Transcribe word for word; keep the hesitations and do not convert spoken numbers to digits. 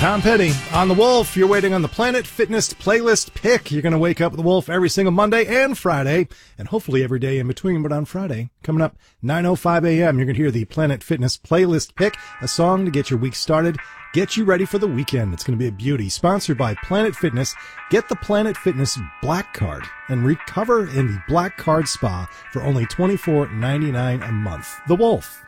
Tom Petty on The Wolf. You're waiting on the Planet Fitness playlist pick. You're going to wake up with The Wolf every single Monday and Friday, and hopefully every day in between. But on Friday, coming up nine oh five a.m., you're going to hear the Planet Fitness playlist pick, a song to get your week started, get you ready for the weekend. It's going to be a beauty. Sponsored by Planet Fitness. Get the Planet Fitness Black Card and recover in the Black Card Spa for only twenty-four ninety-nine a month. The Wolf.